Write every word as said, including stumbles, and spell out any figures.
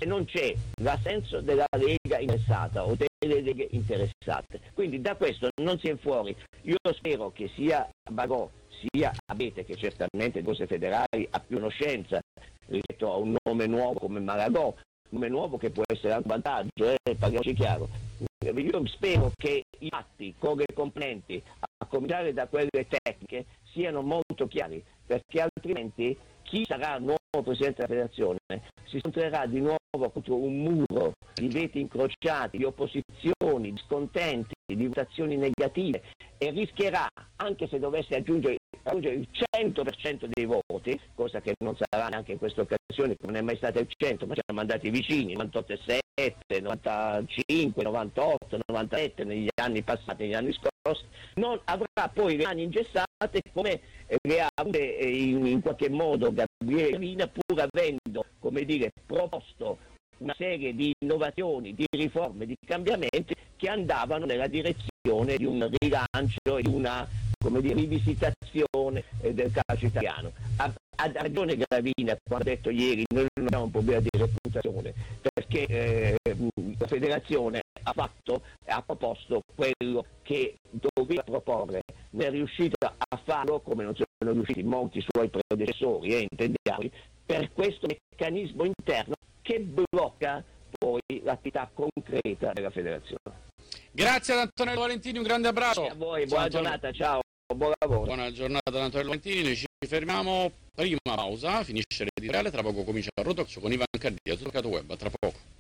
se non c'è l'assenso della Lega interessata o delle leghe interessate. Quindi da questo non si è fuori. Io spero che sia Bagò sia Abete, che certamente le cose federali ha più conoscenza rispetto a un nome nuovo come Maragò, un nome nuovo che può essere un vantaggio, eh, parliamoci chiaro. Io spero che i fatti con le componenti, a cominciare da quelle tecniche, siano molto chiari, perché altrimenti chi sarà il nuovo Presidente della Federazione si scontrerà di nuovo contro un muro di veti incrociati, di opposizioni, di scontenti, di votazioni negative, e rischierà, anche se dovesse aggiungere, aggiungere il cento per cento dei voti, cosa che non sarà neanche in questa occasione, non è mai stato il cento, ma ci siamo andati vicini, novantotto virgola sette, novantacinque, novantotto, novantasette negli anni passati, negli anni scorsi, non avrà poi le mani ingessate come le ha avute in, in qualche modo Gabriele Gravina, pur avendo, come dire, proposto una serie di innovazioni, di riforme, di cambiamenti che andavano nella direzione di un rilancio e di una, come dire, rivisitazione eh, del calcio italiano. Ha, ha ragione Gravina quando ha detto ieri noi non abbiamo un problema di reputazione, perché eh, la federazione ha fatto, ha proposto quello che doveva proporre, non è riuscita a farlo, come non sono riusciti molti suoi predecessori, eh, intendiamo, per questo meccanismo interno che blocca poi l'attività concreta della federazione. Grazie ad Antonello Valentini, un grande abbraccio. Grazie a voi, buona giornata, ciao, buon lavoro. Buona giornata ad Antonello Valentini, noi ci fermiamo, prima pausa, finisce l'editoriale, tra poco comincia il Rotoccio con Ivan Cardia, tutto web, tra poco.